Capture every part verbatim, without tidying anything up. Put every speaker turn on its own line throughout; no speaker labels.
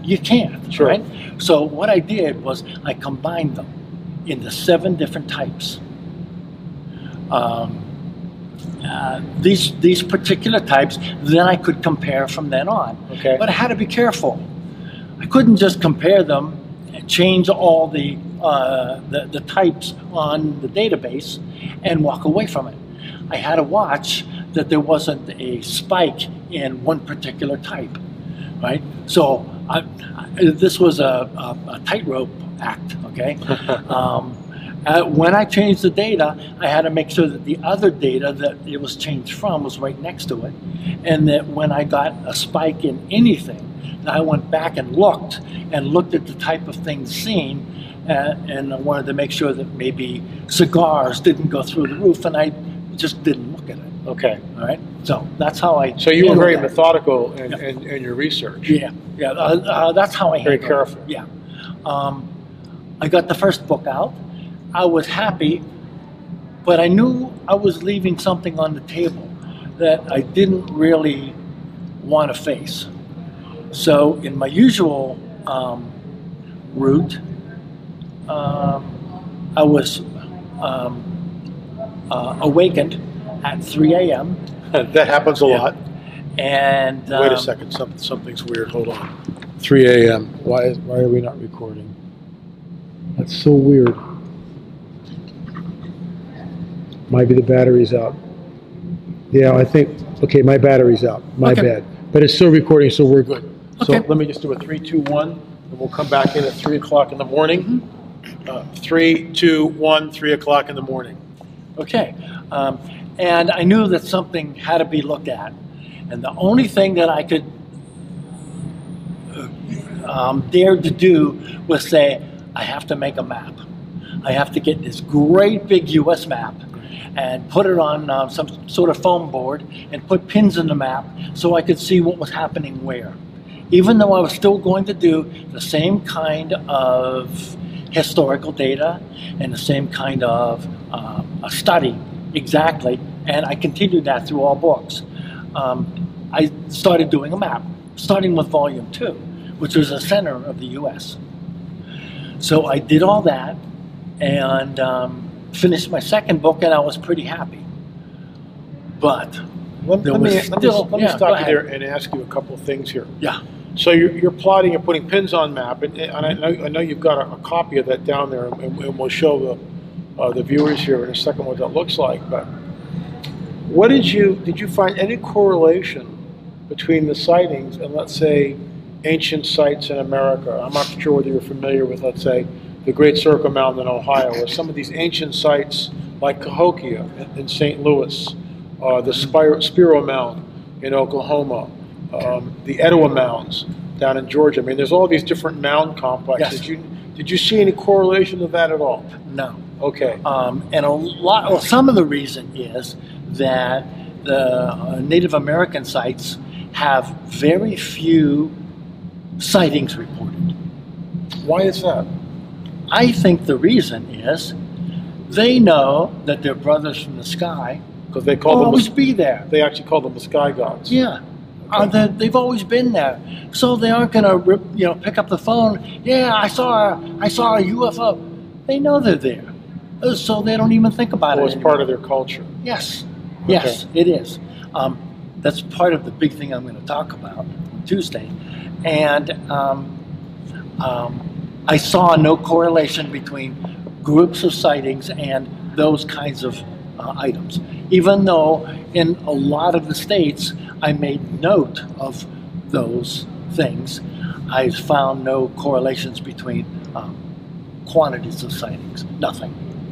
You can't,
Sure.
right? So what I did was I combined them into seven different types. Um, uh, these these particular types, then I could compare from then on.
Okay.
But I had to be careful. I couldn't just compare them and change all the, uh, the the types on the database and walk away from it. I had to watch that there wasn't a spike in one particular type, right? So I, I, this was a, a, a tightrope act, okay? um, uh, when I changed the data, I had to make sure that the other data that it was changed from was right next to it, and that when I got a spike in anything, I went back and looked and looked at the type of things seen, uh, and I wanted to make sure that maybe cigars didn't go through the roof, and I just didn't look at it.
Okay.
All right. So that's how I.
So you were very
that.
methodical in,
Yeah.
in, in your research.
Yeah, yeah. Uh, uh, that's how I.
Very
handled
careful.
it. Yeah. Um, I got the first book out. I was happy, but I knew I was leaving something on the table that I didn't really want to face. So in my usual um, route, um, I was um, uh, awakened at three A M
That happens a
Yeah.
lot.
and um,
Wait a second, some, something's weird. Hold on. three A M Why is, why are we not recording? That's so weird. Might be the battery's out. Yeah, I think, okay, my battery's out. My
Okay.
bad. But it's still recording, so we're good. So
Okay.
let me just do a three, two, one, and we'll come back in at three o'clock in the morning. Uh, three, two, one, three o'clock in the morning.
Okay. Um, and I knew that something had to be looked at. And the only thing that I could um, dare to do was say, I have to make a map. I have to get this great big U S map and put it on uh, some sort of foam board and put pins in the map so I could see what was happening where. Even though I was still going to do the same kind of historical data and the same kind of uh, a study exactly, and I continued that through all books. Um, I started doing a map, starting with volume two, which was the center of the U S. So I did all that and um, finished my second book, and I was pretty happy. But
Let,
there
let
was
me, let me,
still,
let me
yeah, go
stop you
ahead.
there and ask you a couple of things here.
Yeah.
So you're, you're plotting and putting pins on map, and, and I, know, I know you've got a, a copy of that down there, and, and we'll show the uh, the viewers here in a second what that looks like. But what did you did you find any correlation between the sightings and, let's say, ancient sites in America? I'm not sure whether you're familiar with, let's say, the Great Circle Mound in Ohio, or some of these ancient sites like Cahokia in, in Saint Louis, uh, the Spiro, Spiro Mound in Oklahoma, um, the Etowah Mounds down in Georgia. I mean, there's all these different mound complexes.
Yes.
Did you did you see any correlation to that at all?
No.
Okay.
Um, and a lot, well, some of the reason is that the uh, Native American sites have very few sightings reported.
Why is that?
I think the reason is they know that their brothers from the sky
Because they call
will
them
always
the,
be there.
they actually call them the sky gods.
Yeah. Uh, they- they've always been there, so they aren't going to, you know, pick up the phone. Yeah, I saw, a, I saw a U F O. They know they're there, Uh, so they don't even think about
Well,
it.
it's part
anymore.
of their culture.
Yes, yes, it is. Um, that's part of the big thing I'm going to talk about on Tuesday, and um, um, I saw no correlation between groups of sightings and those kinds of uh, items. Even though in a lot of the states I made note of those things, I found no correlations between um, quantities of sightings. Nothing.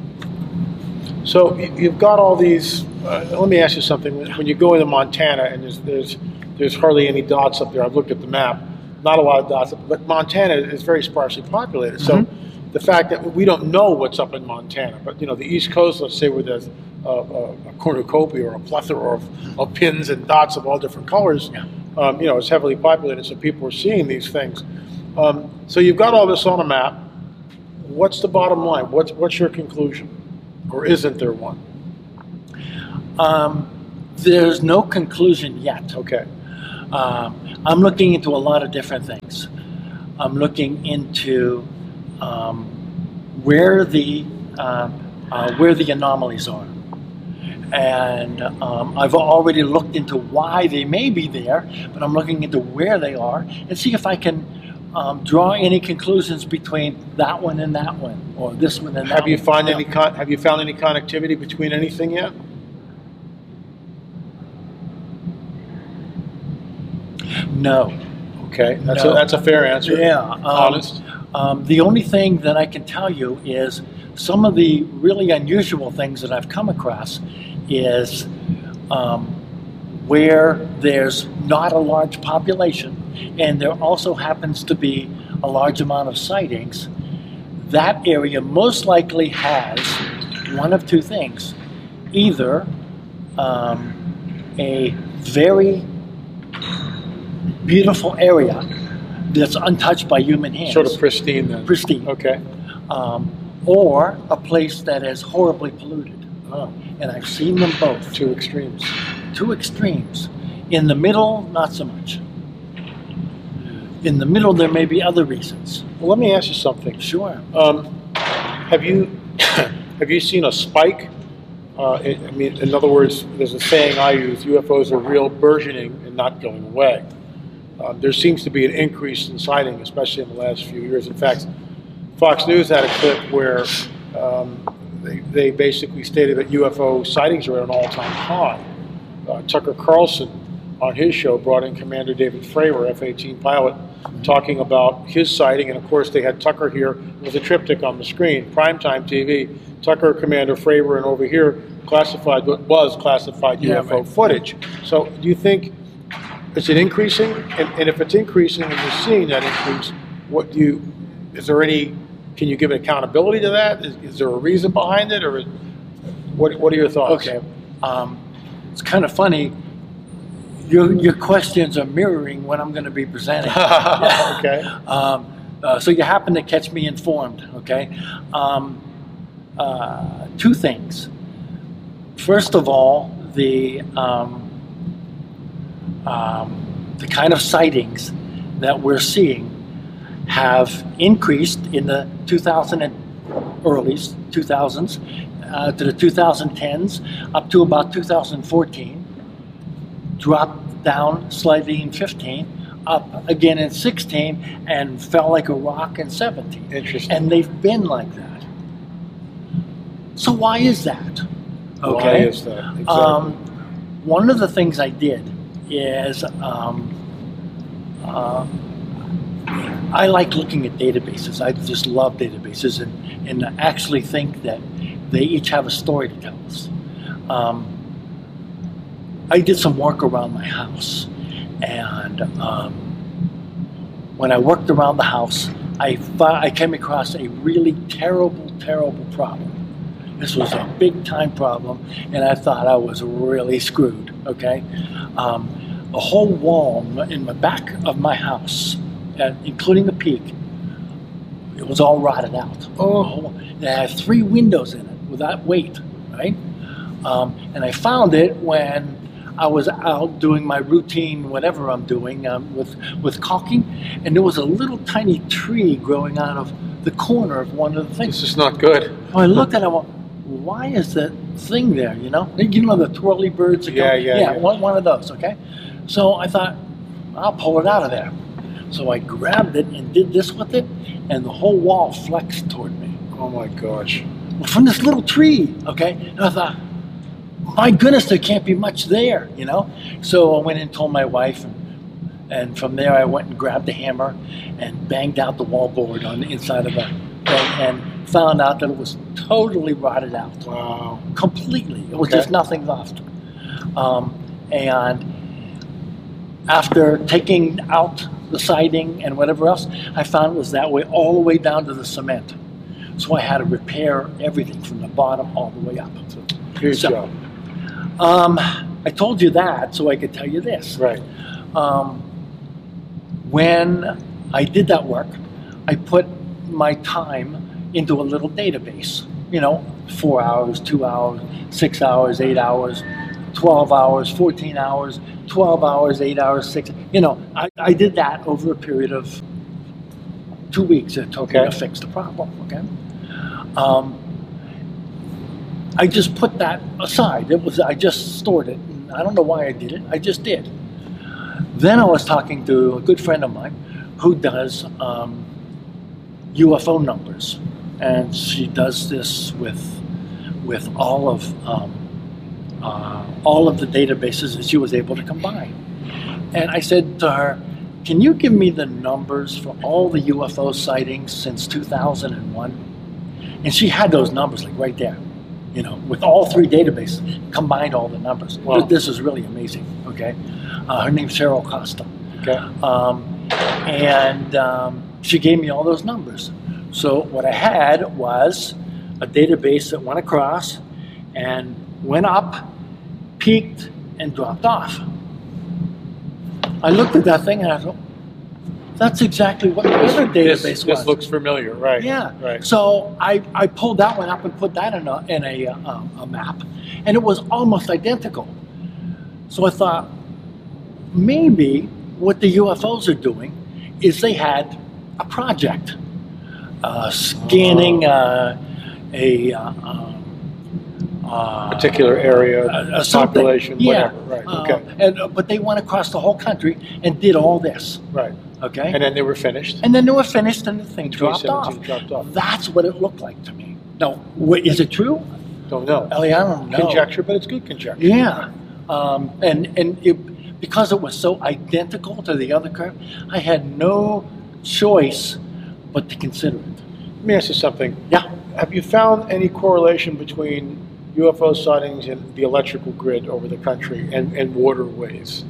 So you- you've got all these. Uh, let me ask you something. When when you go into Montana and there's there's there's hardly any dots up there. I've looked at the map. Not a lot of dots, but Montana is very sparsely populated. So
Mhm.
the fact that we don't know what's up in Montana, but you know the East Coast, let's say, where there's a, a, a cornucopia or a plethora of, of pins and dots of all different colors,
Yeah.
um, you know, it's heavily populated. So people are seeing these things. Um, so you've got all this on a map. What's the bottom line? What's what's your conclusion, or isn't there one?
Um, there's no conclusion yet.
Okay.
Um, I'm looking into a lot of different things. I'm looking into um, where the uh, uh, where the anomalies are, and um, I've already looked into why they may be there, but I'm looking into where they are and see if I can um, draw any conclusions between that one and that one, or this one and that
Have you
one.
found
Yeah.
any con- Have you found any connectivity between anything yet?
No.
Okay, that's
No.
a that's a fair answer.
Yeah. Um,
Honest.
Um, the only thing that I can tell you is some of the really unusual things that I've come across is um, where there's not a large population and there also happens to be a large amount of sightings. That area most likely has one of two things. Either um, a very beautiful area that's untouched by human hands.
Sort of pristine then.
Pristine.
Okay.
Um, or a place that is horribly polluted.
Oh,
And I've seen them both.
two extremes.
Two extremes. In the middle, not so much. In the middle, there may be other reasons.
Well, let me ask you something.
Sure.
Um, have you have you seen a spike? Uh, I I mean, in other words, there's a saying I use: U F Os are real, burgeoning, and not going away. Uh, there seems to be an increase in sighting, especially in the last few years. In fact, Fox News had a clip where um, they, they basically stated that U F O sightings are at an all-time high. Uh, Tucker Carlson, on his show, brought in Commander David Fravor, F eighteen pilot, talking about his sighting. And of course, they had Tucker here with a triptych on the screen, primetime T V. Tucker, Commander Fravor, and over here, classified what was classified
Yeah,
U F O
right.
footage. So, do you think is it increasing? And, and if it's increasing, and you're seeing that increase, what do you? Is there any? Can you give accountability to that? Is, is there a reason behind it, or is, what? What are your thoughts?
Okay. Um, it's kind of funny. Your, your questions are mirroring what I'm going to be presenting.
Okay.
Um, uh, so you happen to catch me informed, okay? Um, uh, two things. First of all, the um, um, the kind of sightings that we're seeing have increased in the two thousand and early two thousands uh, to the twenty tens up to about two thousand fourteen, dropped down slightly in fifteen, up again in sixteen, and fell like a rock in seventeen.
Interesting.
And they've been like that. So why is that?
Why is that? Exactly.
Um, one of the things I did is um, uh, I like looking at databases. I just love databases and, and actually think that they each have a story to tell us. Um, I did some work around my house, and um, when I worked around the house, I, fi- I came across a really terrible, terrible problem. This was a big time problem, and I thought I was really screwed, okay? Um, a whole wall in the back of my house, uh, including the peak, it was all rotted out.
Oh.
It had three windows in it without weight, right? Um, and I found it when I was out doing my routine, whatever I'm doing, um, with, with caulking, and there was a little tiny tree growing out of the corner of one of the things.
This is not good.
So I looked at it and went, why is that thing there, you know? You know the twirly birds? That
Yeah,
come?
yeah,
Yeah,
yeah.
One, one of those, okay? So I thought, I'll pull it out of there. So I grabbed it and did this with it, and the whole wall flexed toward me.
Oh my gosh.
Well, from this little tree, okay? And I thought, my goodness, there can't be much there, you know? So I went and told my wife, and, and from there I went and grabbed a hammer and banged out the wallboard on the inside of the thing and found out that it was totally rotted out.
Wow.
Completely. It was
Okay.
just nothing left. Um, and after taking out the siding and whatever else, I found it was that way all the way down to the cement. So I had to repair everything from the bottom all the way up.
Huge
So-
job.
Um, I told you that so I could tell you this.
Right.
Um, when I did that work, I put my time into a little database. You know, four hours, two hours, six hours, eight hours, twelve hours, fourteen hours, twelve hours, eight hours, six. You know, I, I did that over a period of two weeks it took me
Okay.
to fix the problem. Okay. Um, I just put that aside. It was I just stored it. And I don't know why I did it. I just did. Then I was talking to a good friend of mine who does um, U F O numbers, and she does this with with all of um, uh, all of the databases that she was able to combine. And I said to her, "Can you give me the numbers for all the U F O sightings since two thousand one?" And she had those numbers like right there, you know, with all three databases, combined all the numbers.
Wow.
This is really amazing. Okay, uh, her name's Cheryl Costa.
Okay.
Um, and um, she gave me all those numbers. So what I had was a database that went across and went up, peaked, and dropped off. I looked at that thing and I thought, that's exactly what the other database
This,
was.
this looks familiar, right?
Yeah.
Right.
So I, I pulled that one up and put that in a, in a, uh, a map, and it was almost identical. So I thought, maybe what the U F Os are doing is they had a project, uh, scanning uh, a uh, uh,
Particular area,
uh, something.
population,
Yeah.
whatever. Right.
Uh,
Okay.
and, uh, but they went across the whole country and did all this.
Right.
Okay.
And then they were finished.
And then they were finished and the thing dropped off.
twenty seventeen dropped off.
That's what it looked like to me. Now, wh- is it true?
Don't know.
Ellie, I don't know.
Conjecture, but it's good conjecture.
Yeah. Um, and and it, because it was so identical to the other curve, I had no choice but to consider it.
Let me ask you something.
Yeah.
Have you found any correlation between U F O sightings and the electrical grid over the country and, and waterways?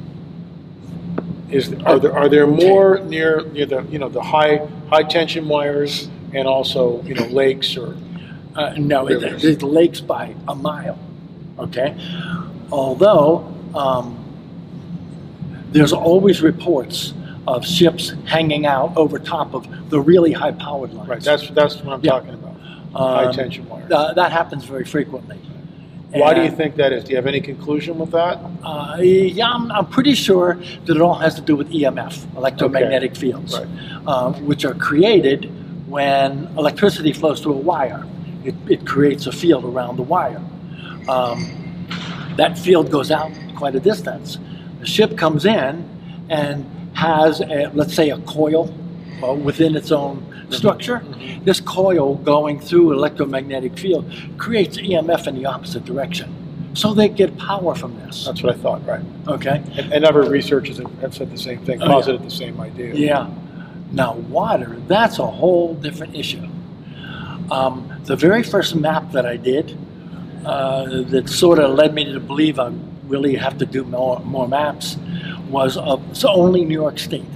Is are there are there more near near the you know the high high tension wires and also you know lakes or
Uh, no, it,
Rivers.
there's lakes by a mile. Okay. Although um, there's always reports of ships hanging out over top of the really high-powered lines.
right? That's that's what I'm
Yeah.
talking about. high
Um,
tension wires.
Uh, that happens very frequently.
Why do you
And,
think that is? Do you have any conclusion with that?
Uh, yeah, I'm, I'm pretty sure that it all has to do with E M F, electromagnetic fields,
Right.
um, which are created when electricity flows through a wire. It, it creates a field around the wire. Um, that field goes out quite a distance. The ship comes in and has, a, let's say, a coil uh, within its own structure. This coil going through an electromagnetic field creates E M F in the opposite direction. So they get power from this.
That's what I thought. Right.
Okay?
And, and other researchers have, have said the same thing,
Oh, yeah.
posited the same idea.
Yeah. Now, water, that's a whole different issue. Um, the very first map that I did, uh, that sort of led me to believe I really have to do more, more maps, was of so only New York State.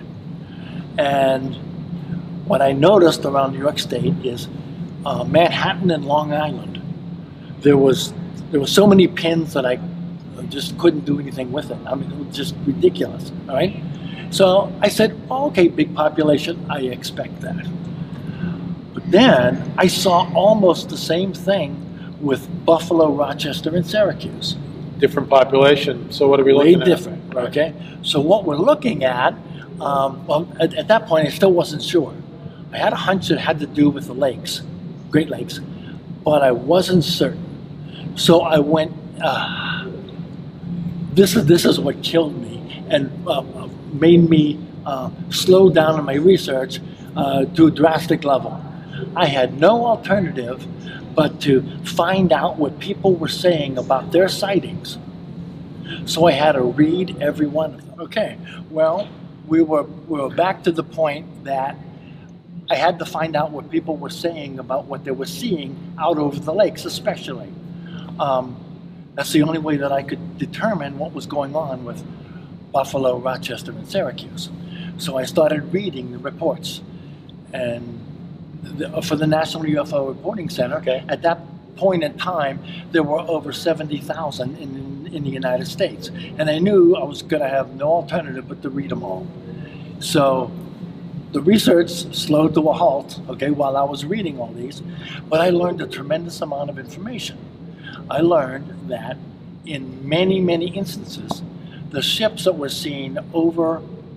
And what I noticed around New York State is uh, Manhattan and Long Island. There was there were so many pins that I just couldn't do anything with it. I mean, it was just ridiculous. All right. So I said, oh, okay, big population. I expect that. But then I saw almost the same thing with Buffalo, Rochester, and Syracuse.
Different population. So what are we
Way
looking at?
different. Okay. So what we're looking at, um, well, at, at that point, I still wasn't sure. I had a hunch it had to do with the lakes, Great Lakes, but I wasn't certain. So I went. Uh, this is this is what killed me and uh, made me uh, slow down in my research uh, to a drastic level. I had no alternative but to find out what people were saying about their sightings. So I had to read every one of them. Okay, well, we were we were back to the point that I had to find out what people were saying about what they were seeing out over the lakes, especially. Um, that's the only way that I could determine what was going on with Buffalo, Rochester, and Syracuse. So I started reading the reports. And the, for the National U F O Reporting Center,
Okay.
at that point in time, there were over seventy thousand in, in the United States. And I knew I was going to have no alternative but to read them all. So the research slowed to a halt, okay, while I was reading all these, but I learned a tremendous amount of information. I learned that in many, many instances, the ships that were seen over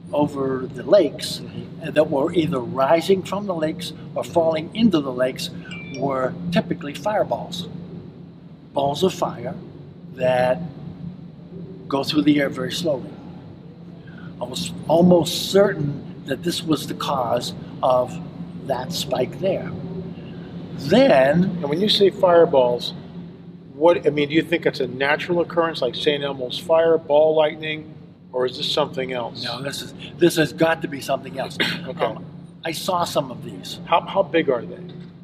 over the lakes uh, that were either rising from the lakes or falling into the lakes were typically fireballs. Balls of fire that go through the air very slowly. I was almost certain that this was the cause of that spike there. Then,
And when you say fireballs, what, I mean, do you think it's a natural occurrence like Saint Elmo's fire, ball lightning, or is this something else?
no, this is this has got to be something else.
Okay.
Um, I saw some of these.
How, how big are they?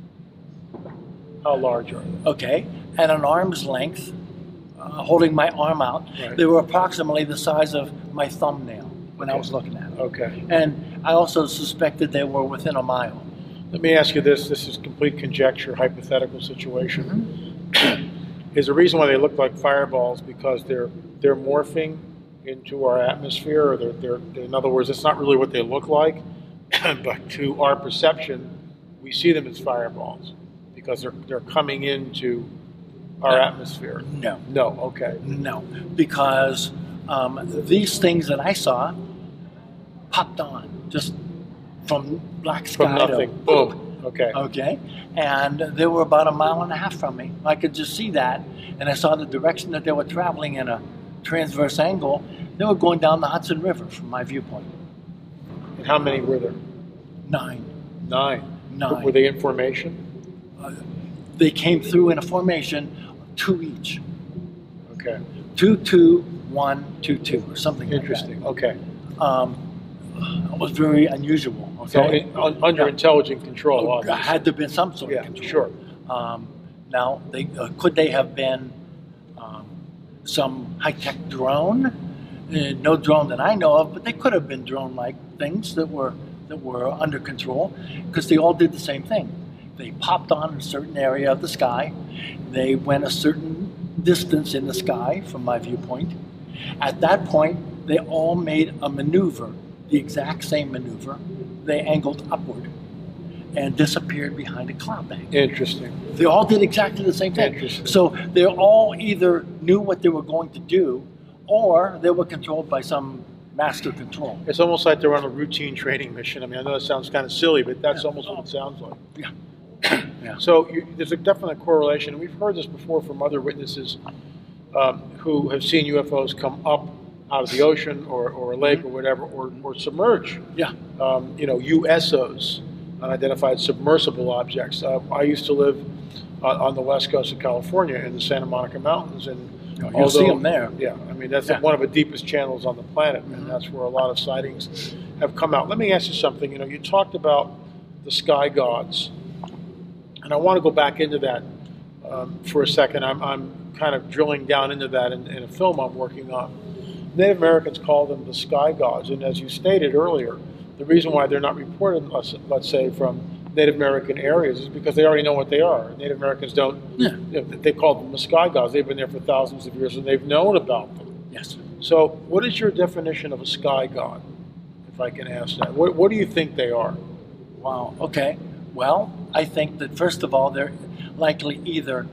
How large are they?
Okay, at an arm's length, uh, holding my arm out,
Right.
they were approximately the size of my thumbnail when I was looking at them.
Okay.
And I also suspected they were within a mile.
Let me ask you this. This is complete conjecture, hypothetical situation. Is the reason why they look like fireballs because they're they're morphing into our atmosphere, or they're, they're in other words, it's not really what they look like, but to our perception, we see them as fireballs because they're they're coming into our atmosphere.
No,
No. Okay.
no, because um, these things that I saw popped on just from black sky
From nothing.
to
Boom. Okay.
Okay, and they were about a mile and a half from me. I could just see that, and I saw the direction that they were traveling in a transverse angle. They were going down the Hudson River from my viewpoint.
And how many were there?
Nine.
Nine.
Nine.
Were they in formation?
Uh, they came through in a formation, two each.
Okay.
Two, two, one, two, two, or something
Interesting.
like
Okay.
that. Um, it was very unusual.
So
Okay?
in, un, under
Yeah.
intelligent control, obviously.
Had to been some sort
Yeah,
of control.
sure.
Um, now, they, uh, could they have been um, some high-tech drone? Uh, no drone that I know of, but they could have been drone-like things that were that were under control, because they all did the same thing. They popped on in a certain area of the sky. They went a certain distance in the sky from my viewpoint. At that point, they all made a maneuver, the exact same maneuver. They angled upward and disappeared behind a cloud bank.
Interesting.
They all did exactly the same thing.
Interesting.
So they all either knew what they were going to do, or they were controlled by some master control.
It's almost like they're on a routine training mission. I mean, I know it sounds kind of silly, but that's
Yeah.
almost what it sounds like.
Yeah. Yeah.
So you, there's a definite correlation, and we've heard this before from other witnesses um, who have seen U F Os come up out of the ocean or, or a lake or whatever, or, or submerge.
Yeah.
Um, you know, U S Os, unidentified submersible objects. Uh, I used to live uh, on the west coast of California in the Santa Monica Mountains, and
Oh, you'll see them there.
Yeah, I mean that's
Yeah.
one of the deepest channels on the planet,
Mhm.
and that's where a lot of sightings have come out. Let me ask you something. You know, you talked about the sky gods, and I want to go back into that um, for a second. I'm, I'm kind of drilling down into that in, in a film I'm working on. Native Americans call them the sky gods, and as you stated earlier, the reason why they're not reported, let's, let's say, from Native American areas is because they already know what they are. Native Americans don't,
Yeah.
you know, they call them the sky gods. They've been there for thousands of years, and they've known about them.
Yes.
So what is your definition of a sky god, if I can ask that? What, what do you think they are?
Wow. Okay. Well, I think that first of all, they're likely either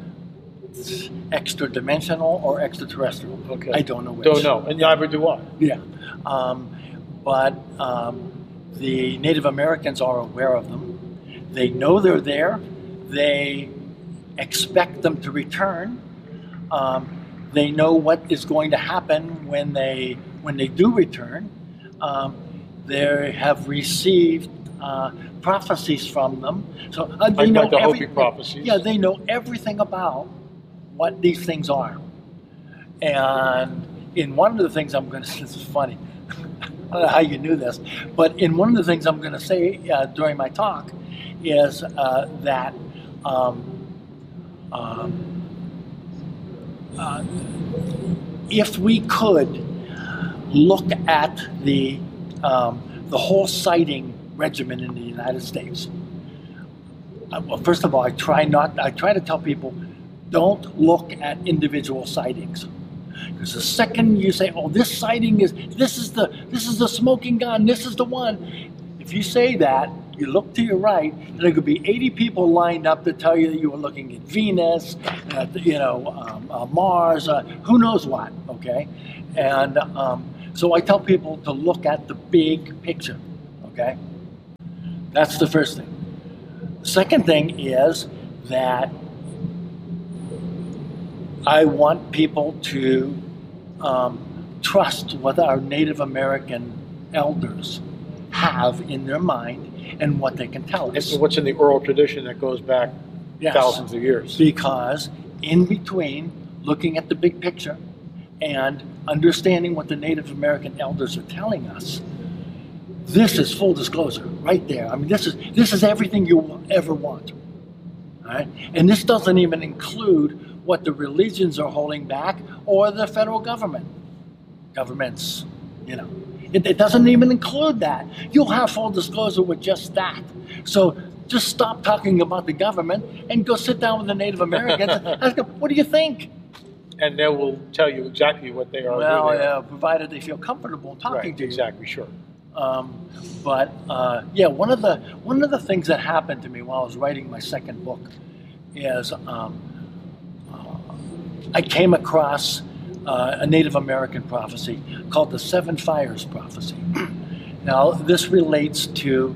extra-dimensional or extraterrestrial.
Okay.
I don't know which.
Don't know, and neither do I.
Yeah. Um, but um, the Native Americans are aware of them. They know they're there. They expect them to return. Um, they know what is going to happen when they when they do return. Um, they have received uh, prophecies from them. So uh, they
Like,
know
like the
every-
Hopi prophecies.
Yeah, they know everything about what these things are. And in one of the things I'm going to say, this is funny. I don't know how you knew this, but in one of the things I'm going to say uh, during my talk is uh, that um, um, uh, if we could look at the um, the whole sighting regimen in the United States, uh, well, first of all, I try not. I try to tell people, don't look at individual sightings. Because the second you say, "Oh, this sighting is this is the this is the smoking gun, this is the one," if you say that, you look to your right, and there could be eighty people lined up to tell you that you were looking at Venus, at, you know, um, uh, Mars, uh, who knows what. Okay, and um, So I tell people to look at the big picture, okay? That's the first thing. The second thing is that I want people to um, trust what our Native American elders have in their mind and what they can tell us.
It's what's in the oral tradition that goes back
Yes.
thousands of years.
Because in between looking at the big picture and understanding what the Native American elders are telling us, this is full disclosure right there. I mean, this is this is everything you will ever want. All right? And this doesn't even include what the religions are holding back or the federal government. Governments, you know. It, it doesn't even include that. You'll have full disclosure with just that. So just stop talking about the government and go sit down with the Native Americans and ask them, what do you think?
And they will tell you exactly what they are.
Well,
they are.
yeah, provided they feel comfortable talking
Right,
to you.
exactly, sure.
Um, but uh, yeah, one of the one of the things that happened to me while I was writing my second book is um, uh, I came across uh, a Native American prophecy called the Seven Fires Prophecy. Now, this relates to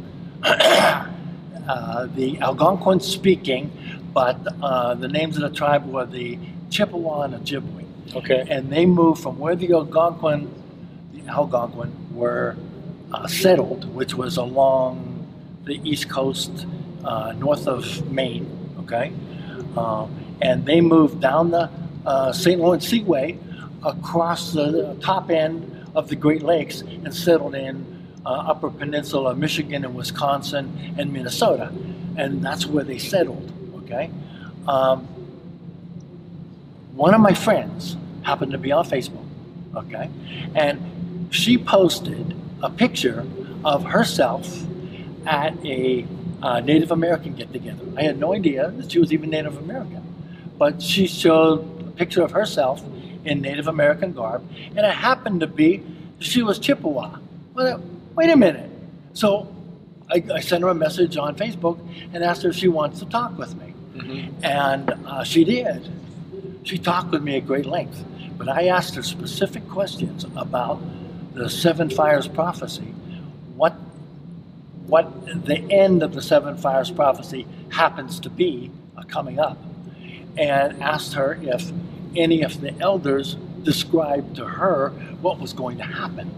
uh, the Algonquin speaking, but uh, the names of the tribe were the Chippewa and Ojibwe.
Okay.
And they moved from where the Algonquin, the Algonquin were uh, settled, which was along the east coast, uh, north of Maine. Okay, uh, and they moved down the uh, Saint Lawrence Seaway across the top end of the Great Lakes and settled in uh, Upper Peninsula, Michigan, and Wisconsin, and Minnesota, and that's where they settled. Okay. Um, One of my friends happened to be on Facebook, okay, and she posted a picture of herself at a uh, Native American get-together. I had no idea that she was even Native American, but she showed a picture of herself in Native American garb, and it happened to be she was Chippewa. Well, wait a minute. So I, I sent her a message on Facebook and asked her if she wants to talk with me, mm-hmm. and uh, she did. She talked with me at great length, but I asked her specific questions about the Seven Fires Prophecy, what what the end of the Seven Fires Prophecy happens to be uh, coming up, and asked her if any of the elders described to her what was going to happen.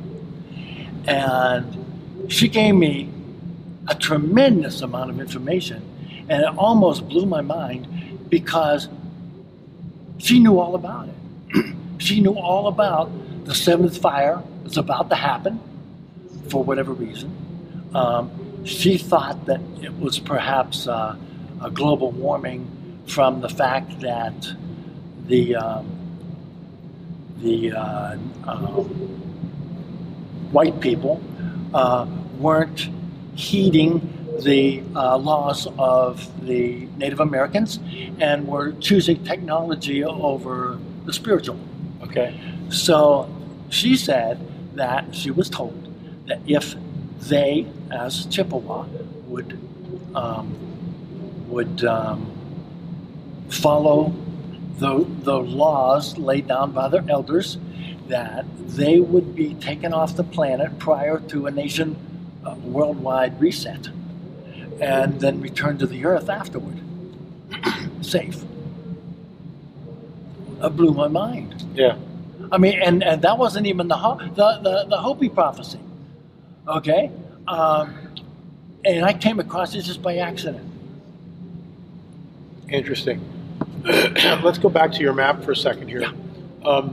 And she gave me a tremendous amount of information, and it almost blew my mind because she knew all about it. She knew all about the seventh fire that's about to happen for whatever reason. Um, she thought that it was perhaps uh, a global warming from the fact that the um, the uh, uh, white people uh, weren't heeding the uh, laws of the Native Americans and were choosing technology over the spiritual.
Okay.
So she said that she was told that if they, as Chippewa, would um, would um, follow the the laws laid down by their elders, that they would be taken off the planet prior to a nation uh, worldwide reset, and then return to the earth afterward, safe. It blew my mind.
Yeah.
I mean, and, and that wasn't even the Ho- the, the, the Hopi prophecy, okay? Um, and I came across it just by accident.
Interesting. Let's go back to your map for a second here.
Yeah.
Um,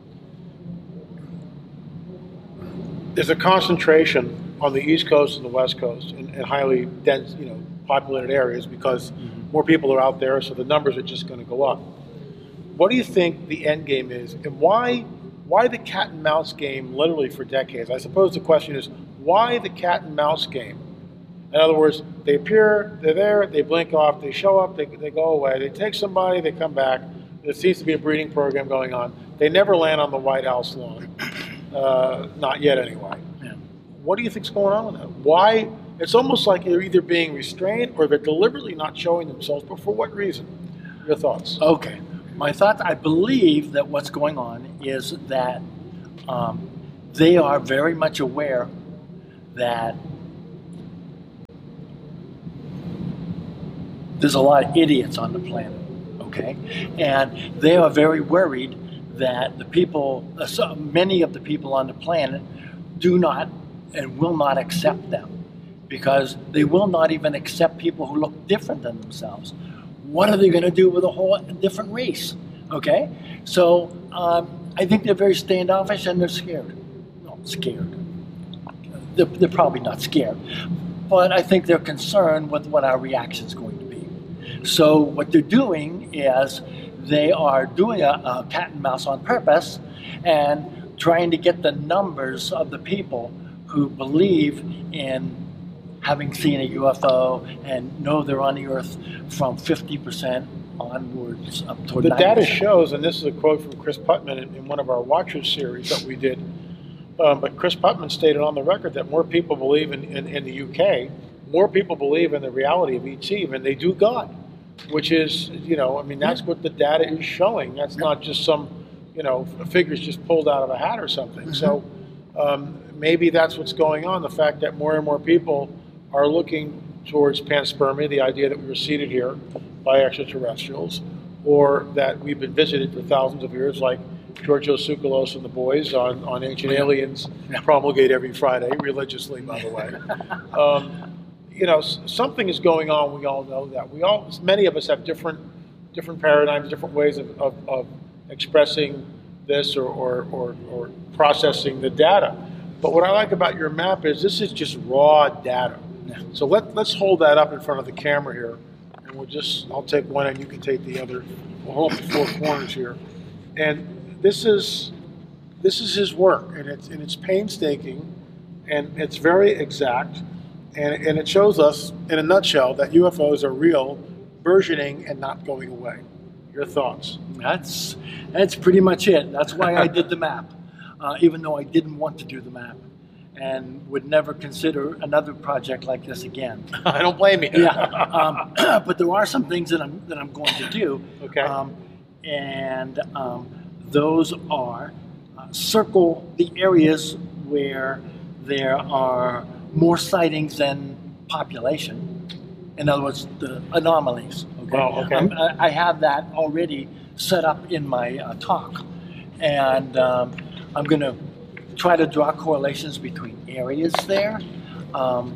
there's a concentration on the East Coast and the West Coast in, in highly dense, you know, populated areas because mm-hmm. more people are out there, so the numbers are just going to go up. What do you think the end game is, and why why the cat and mouse game literally for decades? I suppose the question is, why the cat and mouse game? In other words, they appear, they're there, they blink off, they show up, they, they go away, they take somebody, they come back. There seems to be a breeding program going on. They never land on the White House lawn. Uh, not yet anyway.
Yeah.
What do you think's going on with that? Why? It's almost like they're either being restrained or they're deliberately not showing themselves, but for what reason? Your thoughts?
Okay. My thoughts, I believe that what's going on is that um, they are very much aware that there's a lot of idiots on the planet, okay? And they are very worried that the people, uh, so many of the people on the planet do not and will not accept them, because they will not even accept people who look different than themselves. What are they going to do with a whole different race, okay? So um, I think they're very standoffish and they're scared. No, scared. They're, they're probably not scared, but I think they're concerned with what our reaction is going to be. So what they're doing is they are doing a, a cat and mouse on purpose and trying to get the numbers of the people who believe in having seen a U F O and know they're on the Earth from fifty percent onwards up toward
the
ninety percent.
data shows, and this is a quote from Chris Putman in, in one of our Watchers series that we did, um, but Chris Putman stated on the record that more people believe in, in, in the U K, more people believe in the reality of E T than they do God. Which is, you know, I mean, that's what the data is showing. That's not just some, you know, figures just pulled out of a hat or something. Mm-hmm. So um, maybe that's what's going on, the fact that more and more people are looking towards panspermia, the idea that we were seeded here by extraterrestrials, or that we've been visited for thousands of years, like Giorgio Tsoukalos and the boys on, on Ancient Aliens, promulgate every Friday, religiously, by the way. Um, You know, something is going on. We all know that. We all, many of us have different, different paradigms, different ways of, of, of expressing this or, or, or, or processing the data. But what I like about your map is this is just raw data. Yeah. So let, let's hold that up in front of the camera here, and we'll just, I'll take one and you can take the other. We'll hold the four corners here. And this is, this is his work, and it's, and it's painstaking, and it's very exact. And, and it shows us, in a nutshell, that U F Os are real, burgeoning, and not going away. Your thoughts?
That's that's pretty much it. That's why I did the map, uh, even though I didn't want to do the map, and would never consider another project like this again.
I don't blame you.
Yeah, um, but there are some things that I'm that I'm going to do.
Okay.
Um, and um, those are uh, circle the areas where there are more sightings than population. In other words, the anomalies. Okay,
well, okay.
I'm, I have that already set up in my uh, talk, and um, I'm going to try to draw correlations between areas there. Um,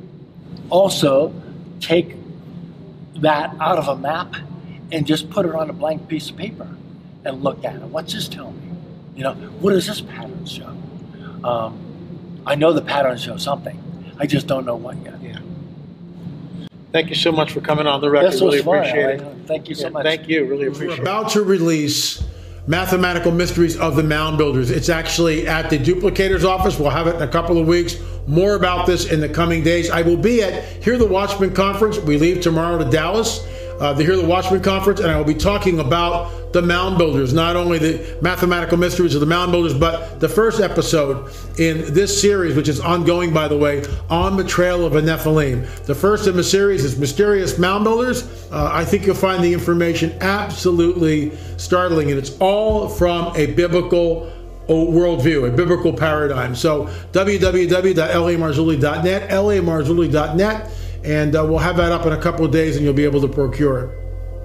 also, take that out of a map and just put it on a blank piece of paper and look at it. What's this tell me? You know, what does this pattern show? Um, I know the patterns show something. I just don't know what yet.
Yeah. Thank you so much for coming on the record.
This
really
was fun.
appreciate
I,
it.
Thank you so
yeah,
much.
Thank you. Really appreciate it.
We're about to release Mathematical Mysteries of the Mound Builders. It's actually at the Duplicator's office. We'll have it in a couple of weeks. More about this in the coming days. I will be at Hear the Watchman Conference. We leave tomorrow to Dallas. Uh, the Hear the Watchman Conference, and I will be talking about the Mound Builders, not only the Mathematical Mysteries of the Mound Builders, but the first episode in this series, which is ongoing, by the way, On the Trail of a Nephilim. The first in the series is Mysterious Mound Builders. Uh, I think you'll find the information absolutely startling, and it's all from a biblical worldview, a biblical paradigm. So w w w dot l a marzulli dot net, l a marzulli dot net, and uh, we'll have that up in a couple of days and you'll be able to procure it.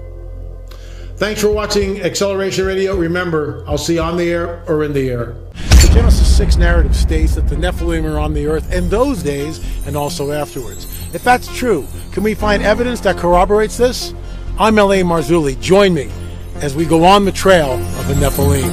Thanks for watching Acceleration Radio. Remember, I'll see you on the air or in the air.
The Genesis six narrative states that the Nephilim are on the earth in those days and also afterwards. If that's true, can we find evidence that corroborates this? I'm L A Marzulli. Join me as we go on the trail of the Nephilim.